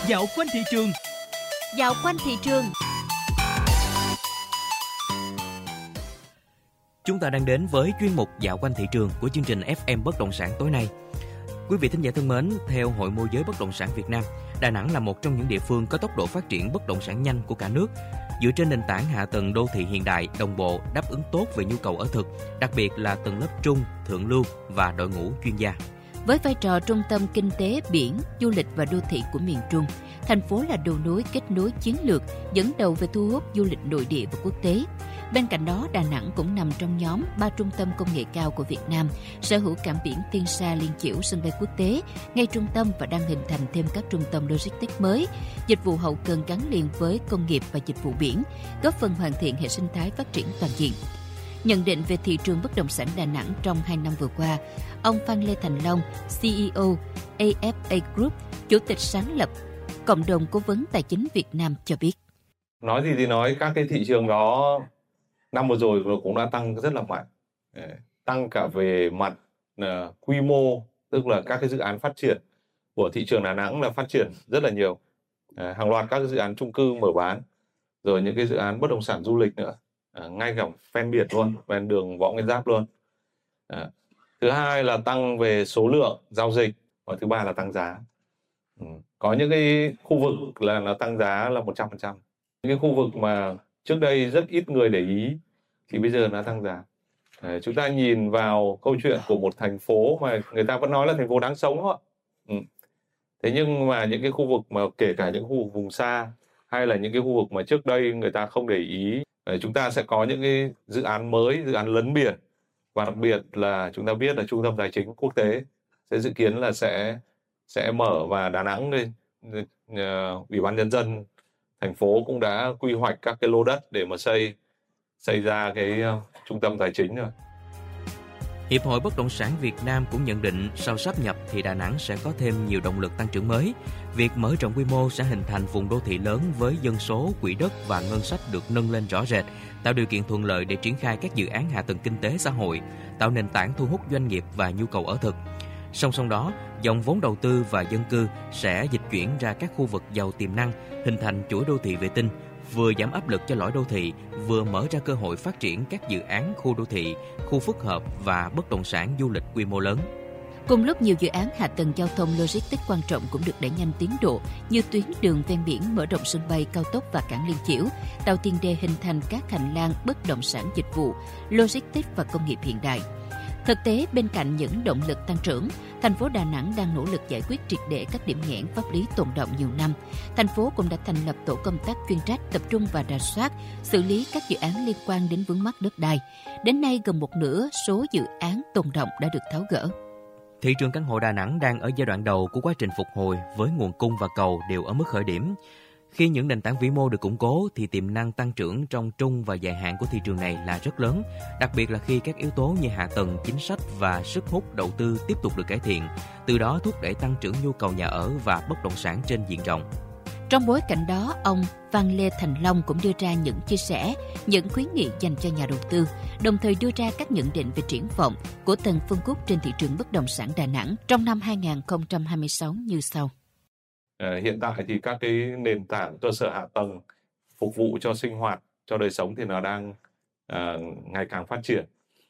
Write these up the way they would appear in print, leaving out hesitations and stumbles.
Dạo quanh thị trường. Dạo quanh thị trường. Chúng ta đang đến với chuyên mục Dạo quanh thị trường của chương trình FM Bất động sản tối nay. Quý vị thính giả thân mến, theo Hội Môi giới Bất động sản Việt Nam, Đà Nẵng là một trong những địa phương có tốc độ phát triển bất động sản nhanh của cả nước. Dựa trên nền tảng hạ tầng đô thị hiện đại, đồng bộ, đáp ứng tốt về nhu cầu ở thực, đặc biệt là tầng lớp trung, thượng lưu và đội ngũ chuyên gia. Với vai trò trung tâm kinh tế, biển, du lịch và đô thị của miền Trung, thành phố là đầu nối kết nối chiến lược, dẫn đầu về thu hút du lịch nội địa và quốc tế. Bên cạnh đó, Đà Nẵng cũng nằm trong nhóm 3 trung tâm công nghệ cao của Việt Nam, sở hữu cảng biển Tiên Sa Liên Chiểu, sân bay quốc tế, ngay trung tâm và đang hình thành thêm các trung tâm logistics mới, dịch vụ hậu cần gắn liền với công nghiệp và dịch vụ biển, góp phần hoàn thiện hệ sinh thái phát triển toàn diện. Nhận định về thị trường bất động sản Đà Nẵng trong 2 năm vừa qua, ông Phan Lê Thành Long, CEO AFA Group, Chủ tịch sáng lập Cộng đồng Cố vấn Tài chính Việt Nam cho biết. Nói gì thì nói, các cái thị trường đó năm vừa rồi cũng đã tăng rất là mạnh. Tăng cả về mặt quy mô, tức là các cái dự án phát triển của thị trường Đà Nẵng là phát triển rất là nhiều. Hàng loạt các cái dự án chung cư mở bán, rồi những cái dự án bất động sản du lịch nữa. Ngay cả ven biển luôn, ven đường Võ Nguyên Giáp luôn. Thứ hai là tăng về số lượng giao dịch, và thứ ba là tăng giá. Có những cái khu vực là nó tăng giá là 100%. Những cái khu vực mà trước đây rất ít người để ý thì bây giờ nó tăng giá. Chúng ta nhìn vào câu chuyện của một thành phố mà người ta vẫn nói là thành phố đáng sống đó. Thế nhưng mà những cái khu vực mà kể cả những khu vực vùng xa hay là những cái khu vực mà trước đây người ta không để ý, chúng ta sẽ có những cái dự án mới, dự án lấn biển, và đặc biệt là chúng ta biết là trung tâm tài chính quốc tế sẽ dự kiến là sẽ mở, và Đà Nẵng đây, Ủy ban nhân dân thành phố cũng đã quy hoạch các cái lô đất để mà xây ra cái trung tâm tài chính rồi. Hiệp hội Bất động sản Việt Nam cũng nhận định sau sáp nhập thì Đà Nẵng sẽ có thêm nhiều động lực tăng trưởng mới. Việc mở rộng quy mô sẽ hình thành vùng đô thị lớn với dân số, quỹ đất và ngân sách được nâng lên rõ rệt, tạo điều kiện thuận lợi để triển khai các dự án hạ tầng kinh tế xã hội, tạo nền tảng thu hút doanh nghiệp và nhu cầu ở thực. Song song đó, dòng vốn đầu tư và dân cư sẽ dịch chuyển ra các khu vực giàu tiềm năng, hình thành chuỗi đô thị vệ tinh, vừa giảm áp lực cho lõi đô thị, vừa mở ra cơ hội phát triển các dự án khu đô thị, khu phức hợp và bất động sản du lịch quy mô lớn. Cùng lúc nhiều dự án hạ tầng giao thông logistics quan trọng cũng được đẩy nhanh tiến độ như tuyến đường ven biển, mở rộng sân bay, cao tốc và cảng Liên Chiểu, tạo tiền đề hình thành các hành lang bất động sản dịch vụ, logistics và công nghiệp hiện đại. Thực tế, bên cạnh những động lực tăng trưởng, thành phố Đà Nẵng đang nỗ lực giải quyết triệt để các điểm nghẽn pháp lý tồn đọng nhiều năm. Thành phố cũng đã thành lập tổ công tác chuyên trách tập trung và rà soát, xử lý các dự án liên quan đến vướng mắc đất đai. Đến nay, gần một nửa số dự án tồn đọng đã được tháo gỡ. Thị trường căn hộ Đà Nẵng đang ở giai đoạn đầu của quá trình phục hồi với nguồn cung và cầu đều ở mức khởi điểm. Khi những nền tảng vĩ mô được củng cố thì tiềm năng tăng trưởng trong trung và dài hạn của thị trường này là rất lớn, đặc biệt là khi các yếu tố như hạ tầng, chính sách và sức hút đầu tư tiếp tục được cải thiện, từ đó thúc đẩy tăng trưởng nhu cầu nhà ở và bất động sản trên diện rộng. Trong bối cảnh đó, ông Phan Lê Thành Long cũng đưa ra những chia sẻ, những khuyến nghị dành cho nhà đầu tư, đồng thời đưa ra các nhận định về triển vọng của từng phân khúc trên thị trường bất động sản Đà Nẵng trong năm 2026 như sau. Hiện tại thì các cái nền tảng cơ sở hạ tầng phục vụ cho sinh hoạt, cho đời sống thì nó đang ngày càng phát triển.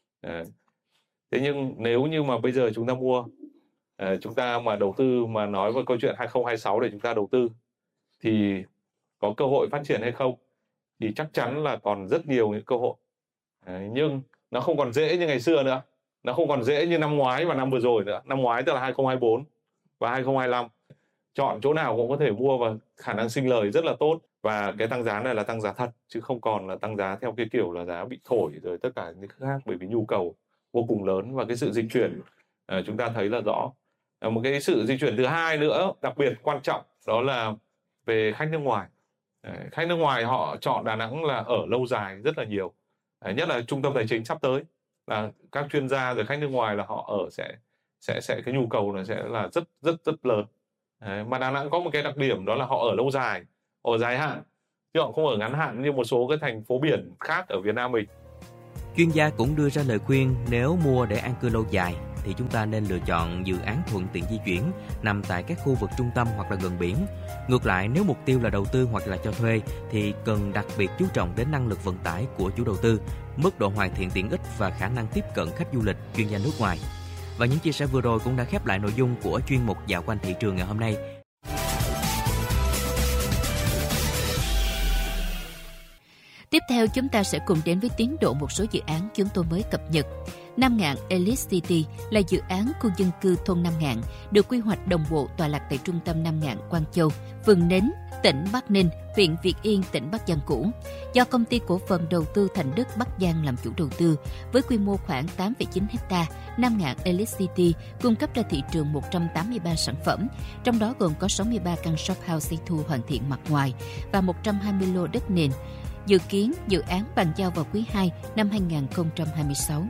Thế nhưng nếu như mà bây giờ chúng ta mua, chúng ta mà đầu tư, mà nói về câu chuyện 2026 để chúng ta đầu tư thì có cơ hội phát triển hay không, thì chắc chắn là còn rất nhiều những cơ hội. Nhưng nó không còn dễ như ngày xưa nữa, nó không còn dễ như năm ngoái và năm vừa rồi nữa. Năm ngoái tức là 2024 và 2025, chọn chỗ nào cũng có thể mua và khả năng sinh lời rất là tốt. Và cái tăng giá này là tăng giá thật, chứ không còn là tăng giá theo cái kiểu là giá bị thổi rồi tất cả những thứ khác, bởi vì nhu cầu vô cùng lớn và cái sự dịch chuyển chúng ta thấy là rõ. Một cái sự di chuyển thứ hai nữa đặc biệt quan trọng đó là về khách nước ngoài. Khách nước ngoài họ chọn Đà Nẵng là ở lâu dài rất là nhiều. Nhất là trung tâm tài chính sắp tới, là các chuyên gia rồi khách nước ngoài là họ ở sẽ cái nhu cầu này sẽ là rất lớn. Mà Đà Nẵng có một cái đặc điểm đó là họ ở lâu dài, ở dài hạn, chứ họ không ở ngắn hạn như một số cái thành phố biển khác ở Việt Nam mình. Chuyên gia cũng đưa ra lời khuyên nếu mua để an cư lâu dài thì chúng ta nên lựa chọn dự án thuận tiện di chuyển, nằm tại các khu vực trung tâm hoặc là gần biển. Ngược lại, nếu mục tiêu là đầu tư hoặc là cho thuê thì cần đặc biệt chú trọng đến năng lực vận tải của chủ đầu tư, mức độ hoàn thiện tiện ích và khả năng tiếp cận khách du lịch, chuyên gia nước ngoài. Và những chia sẻ vừa rồi cũng đã khép lại nội dung của chuyên mục Dạo quanh thị trường ngày hôm nay. Tiếp theo chúng ta sẽ cùng đến với tiến độ một số dự án chúng tôi mới cập nhật. Nam Ngạn Elite City là dự án khu dân cư thôn Nam Ngạn, được quy hoạch đồng bộ tọa lạc tại trung tâm Nam Ngạn, Quang Châu, phường Nến, tỉnh Bắc Ninh, huyện Việt Yên, tỉnh Bắc Giang cũ, do công ty cổ phần đầu tư Thành Đức Bắc Giang làm chủ đầu tư, với quy mô khoảng 8,9 ha. Nam Ngạn Elite City cung cấp ra thị trường 183 sản phẩm, trong đó gồm có 63 căn shop house xây thu hoàn thiện mặt ngoài và 120 lô đất nền. Dự kiến dự án bàn giao vào quý 2 năm 2026.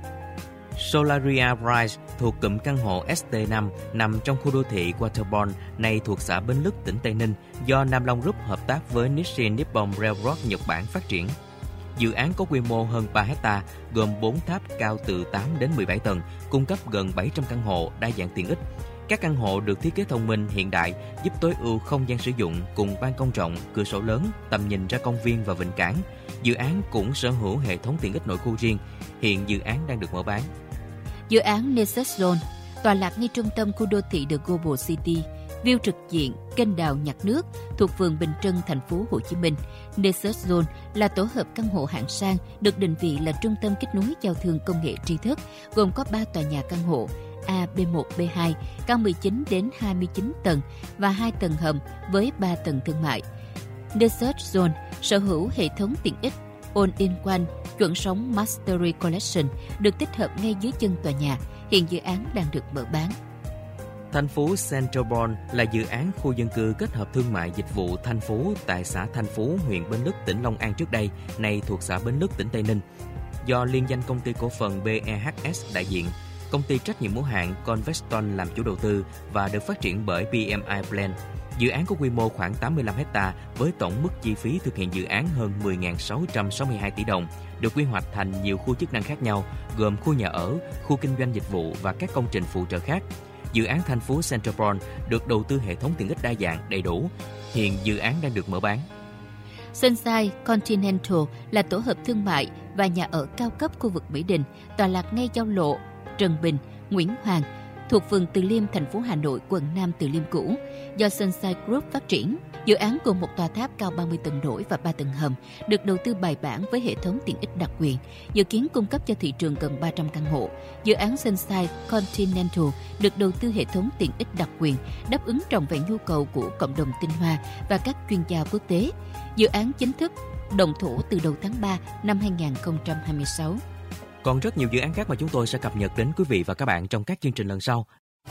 Solaria Rise thuộc cụm căn hộ ST5 nằm trong khu đô thị Waterborne, nay thuộc xã Bến Lức, tỉnh Tây Ninh, do Nam Long Group hợp tác với Nissin Nippon Railroad Nhật Bản phát triển. Dự án có quy mô hơn 3 ha, gồm 4 tháp cao từ 8 đến 17 tầng, cung cấp gần 700 căn hộ, đa dạng tiện ích. Các căn hộ được thiết kế thông minh, hiện đại, giúp tối ưu không gian sử dụng cùng ban công rộng, cửa sổ lớn, tầm nhìn ra công viên và vịnh cảng. Dự án cũng sở hữu hệ thống tiện ích nội khu riêng. Hiện dự án đang được mở bán. Dự án Nessus Zone tọa lạc ngay trung tâm khu đô thị The Global City, view trực diện kênh đào Nhặt Nước thuộc phường Bình Trân, thành phố Hồ Chí Minh. Nessus Zone là tổ hợp căn hộ hạng sang, được định vị là trung tâm kết nối giao thương công nghệ tri thức, gồm có 3 tòa nhà căn hộ A, B1, B2, cao 19 đến 29 tầng và 2 tầng hầm với 3 tầng thương mại. Nessus Zone sở hữu hệ thống tiện ích All-in-One chuẩn sống Mastery Collection được tích hợp ngay dưới chân tòa nhà. Hiện dự án đang được mở bán. Thành phố Centralborn là dự án khu dân cư kết hợp thương mại dịch vụ Thanh Phú tại xã Thanh Phú, huyện Bến Lức, tỉnh Long An trước đây, nay thuộc xã Bến Lức, tỉnh Tây Ninh. Do liên danh công ty cổ phần BEHS đại diện, công ty trách nhiệm hữu hạn Conveston làm chủ đầu tư và được phát triển bởi BMI Plan. Dự án có quy mô khoảng 85 ha với tổng mức chi phí thực hiện dự án hơn 10.662 tỷ đồng, được quy hoạch thành nhiều khu chức năng khác nhau, gồm khu nhà ở, khu kinh doanh dịch vụ và các công trình phụ trợ khác. Dự án thành phố Centralborn được đầu tư hệ thống tiện ích đa dạng, đầy đủ. Hiện dự án đang được mở bán. Sunshine Continental là tổ hợp thương mại và nhà ở cao cấp khu vực Mỹ Đình, tọa lạc ngay giao lộ Trần Bình, Nguyễn Hoàng, thuộc phường Từ Liêm, thành phố Hà Nội, quận Nam Từ Liêm cũ, do Sunshine Group phát triển. Dự án gồm một tòa tháp cao 30 tầng nổi và 3 tầng hầm, được đầu tư bài bản với hệ thống tiện ích đặc quyền, dự kiến cung cấp cho thị trường gần 300 căn hộ. Dự án Sunshine Continental được đầu tư hệ thống tiện ích đặc quyền, đáp ứng trọn vẹn nhu cầu của cộng đồng tinh hoa và các chuyên gia quốc tế. Dự án chính thức động thổ từ đầu tháng 3 năm 2026. Còn rất nhiều dự án khác mà chúng tôi sẽ cập nhật đến quý vị và các bạn trong các chương trình lần sau.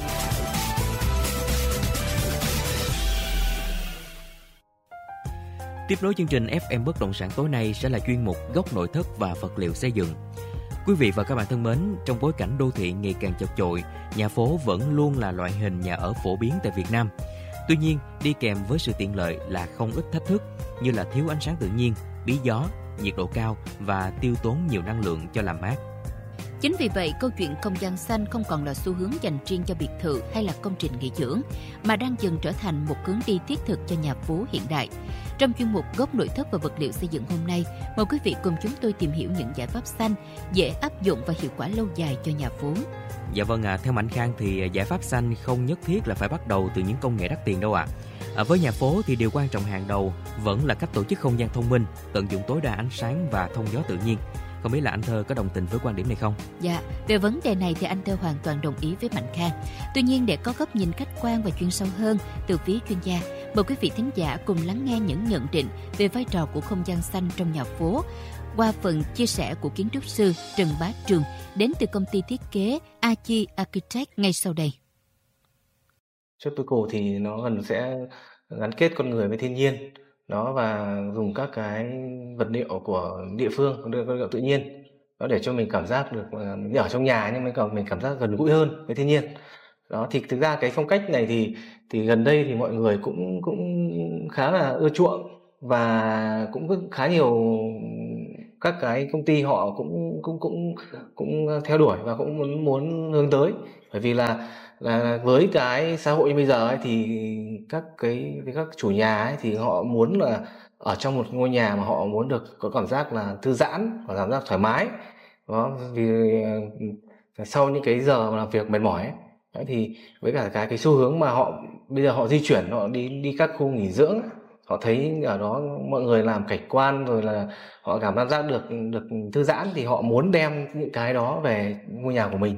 Tiếp nối chương trình FM Bất động sản tối nay sẽ là chuyên mục Góc nội thất và vật liệu xây dựng. Quý vị và các bạn thân mến, trong bối cảnh đô thị ngày càng chật chội, nhà phố vẫn luôn là loại hình nhà ở phổ biến tại Việt Nam. Tuy nhiên, đi kèm với sự tiện lợi là không ít thách thức như là thiếu ánh sáng tự nhiên, bí gió, nhiệt độ cao và tiêu tốn nhiều năng lượng cho làm mát. Chính vì vậy, câu chuyện không gian xanh không còn là xu hướng dành riêng cho biệt thự hay là công trình nghỉ dưỡng, mà đang dần trở thành một hướng đi thiết thực cho nhà phố hiện đại. Trong chuyên mục Góc nội thất và vật liệu xây dựng hôm nay, mời quý vị cùng chúng tôi tìm hiểu những giải pháp xanh dễ áp dụng và hiệu quả lâu dài cho nhà phố. Dạ vâng ạ, theo Mạnh Khang thì giải pháp xanh không nhất thiết là phải bắt đầu từ những công nghệ đắt tiền đâu ạ. Với nhà phố thì điều quan trọng hàng đầu vẫn là cách tổ chức không gian thông minh, tận dụng tối đa ánh sáng và thông gió tự nhiên. Không biết là anh Thơ có đồng tình với quan điểm này không? Dạ, về vấn đề này thì anh Thơ hoàn toàn đồng ý với Mạnh Khang. Tuy nhiên, để có góc nhìn khách quan và chuyên sâu hơn từ phía chuyên gia, mời quý vị thính giả cùng lắng nghe những nhận định về vai trò của không gian xanh trong nhà phố qua phần chia sẻ của kiến trúc sư Trần Bá Trường đến từ công ty thiết kế Achi Architect ngay sau đây. Tropical thì nó gần sẽ gắn kết con người với thiên nhiên đó, và dùng các cái vật liệu của địa phương, vật liệu tự nhiên đó, để cho mình cảm giác được ở trong nhà nhưng mình cảm giác gần gũi hơn với thiên nhiên đó. Thì thực ra cái phong cách này thì gần đây thì mọi người cũng khá là ưa chuộng, và cũng khá nhiều các cái công ty họ cũng theo đuổi và cũng muốn hướng tới. Bởi vì là với cái xã hội như bây giờ ấy, thì các chủ nhà ấy, thì họ muốn là ở trong một ngôi nhà mà họ muốn được có cảm giác là thư giãn và cảm giác thoải mái. Đó, vì sau những cái giờ mà làm việc mệt mỏi ấy, đấy, thì với cả cái xu hướng mà họ bây giờ họ di chuyển, họ đi các khu nghỉ dưỡng, họ thấy ở đó mọi người làm cảnh quan rồi là họ cảm giác được thư giãn, thì họ muốn đem những cái đó về ngôi nhà của mình.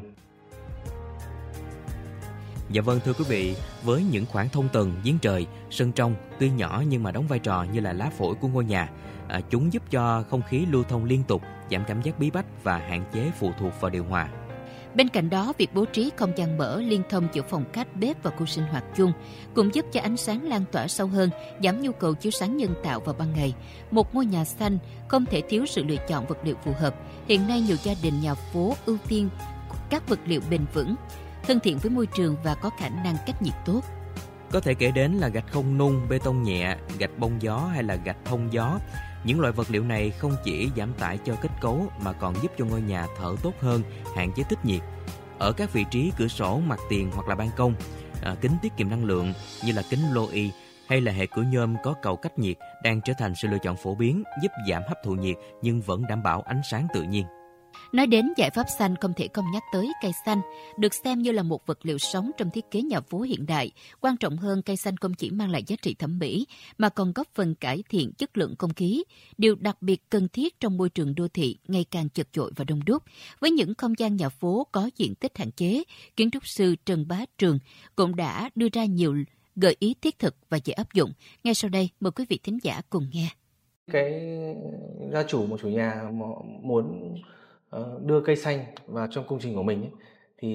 Dạ vâng, thưa quý vị, với những khoảng thông tầng, giếng trời, sân trong tuy nhỏ nhưng mà đóng vai trò như là lá phổi của ngôi nhà. Chúng giúp cho không khí lưu thông liên tục, giảm cảm giác bí bách và hạn chế phụ thuộc vào điều hòa. Bên cạnh đó, việc bố trí không gian mở liên thông giữa phòng khách, bếp và khu sinh hoạt chung cũng giúp cho ánh sáng lan tỏa sâu hơn, giảm nhu cầu chiếu sáng nhân tạo vào ban ngày. Một ngôi nhà xanh không thể thiếu sự lựa chọn vật liệu phù hợp. Hiện nay nhiều gia đình nhà phố ưu tiên các vật liệu bền vững, thân thiện với môi trường và có khả năng cách nhiệt tốt. Có thể kể đến là gạch không nung, bê tông nhẹ, gạch bông gió hay là gạch thông gió. Những loại vật liệu này không chỉ giảm tải cho kết cấu mà còn giúp cho ngôi nhà thở tốt hơn, hạn chế tích nhiệt. Ở các vị trí cửa sổ, mặt tiền hoặc là ban công, kính tiết kiệm năng lượng như là kính Loei hay là hệ cửa nhôm có cầu cách nhiệt đang trở thành sự lựa chọn phổ biến, giúp giảm hấp thụ nhiệt nhưng vẫn đảm bảo ánh sáng tự nhiên. Nói đến giải pháp xanh, không thể không nhắc tới cây xanh, được xem như là một vật liệu sống trong thiết kế nhà phố hiện đại. Quan trọng hơn, cây xanh không chỉ mang lại giá trị thẩm mỹ, mà còn góp phần cải thiện chất lượng không khí, điều đặc biệt cần thiết trong môi trường đô thị ngày càng chật chội và đông đúc. Với những không gian nhà phố có diện tích hạn chế, kiến trúc sư Trần Bá Trường cũng đã đưa ra nhiều gợi ý thiết thực và dễ áp dụng. Ngay sau đây, mời quý vị thính giả cùng nghe. Cái gia chủ, một chủ nhà muốn đưa cây xanh vào trong công trình của mình ấy, thì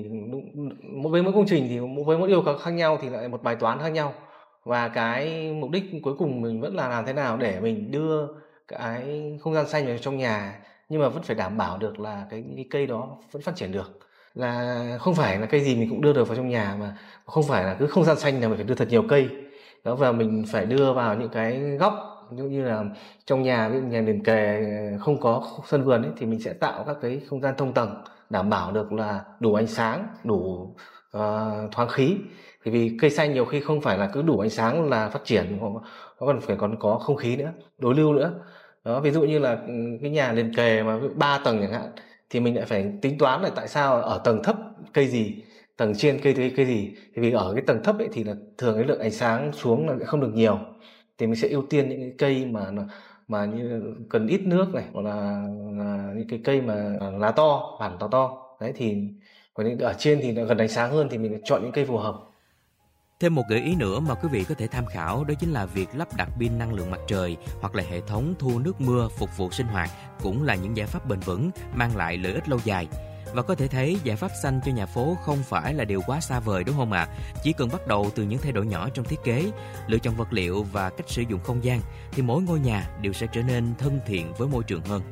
với mỗi công trình thì với mỗi yêu cầu khác nhau thì lại một bài toán khác nhau, và cái mục đích cuối cùng mình vẫn là làm thế nào để mình đưa cái không gian xanh vào trong nhà, nhưng mà vẫn phải đảm bảo được là cái cây đó vẫn phát triển được, là không phải là cây gì mình cũng đưa được vào trong nhà, mà không phải là cứ không gian xanh là mình phải đưa thật nhiều cây đó, và mình phải đưa vào những cái góc như là trong nhà, ví dụ nhà liền kề không có sân vườn ấy, thì mình sẽ tạo các cái không gian thông tầng đảm bảo được là đủ ánh sáng, đủ thoáng khí. Thì vì cây xanh nhiều khi không phải là cứ đủ ánh sáng là phát triển, nó còn phải có không khí nữa, đối lưu nữa đó. Ví dụ như là cái nhà liền kề mà 3 tầng chẳng hạn, thì mình lại phải tính toán là tại sao ở tầng thấp cây gì, tầng trên cây gì. Thì vì ở cái tầng thấp ấy thì là thường cái lượng ánh sáng xuống là không được nhiều, thì mình sẽ ưu tiên những cái cây mà như cần ít nước này, hoặc là những cái cây mà lá to, bản to đấy, thì còn ở trên thì gần ánh sáng hơn thì mình chọn những cây phù hợp. Thêm một gợi ý nữa mà quý vị có thể tham khảo, đó chính là việc lắp đặt pin năng lượng mặt trời hoặc là hệ thống thu nước mưa phục vụ sinh hoạt, cũng là những giải pháp bền vững mang lại lợi ích lâu dài. Và có thể thấy giải pháp xanh cho nhà phố không phải là điều quá xa vời, đúng không ạ? Chỉ cần bắt đầu từ những thay đổi nhỏ trong thiết kế, lựa chọn vật liệu và cách sử dụng không gian, thì mỗi ngôi nhà đều sẽ trở nên thân thiện với môi trường hơn.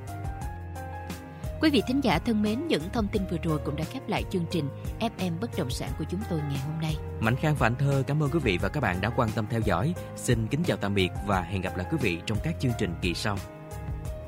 Quý vị thính giả thân mến, những thông tin vừa rồi cũng đã khép lại chương trình FM Bất Động Sản của chúng tôi ngày hôm nay. Mạnh Khang và Anh Thơ cảm ơn quý vị và các bạn đã quan tâm theo dõi. Xin kính chào tạm biệt và hẹn gặp lại quý vị trong các chương trình kỳ sau.